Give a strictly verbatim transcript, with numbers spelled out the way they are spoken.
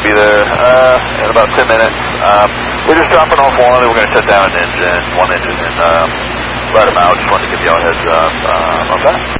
be there uh, in about ten minutes. Um, we're just dropping off one, and we're going to shut down an engine, one engine, and um, let them out. Just wanted to give you all a heads up um, on that.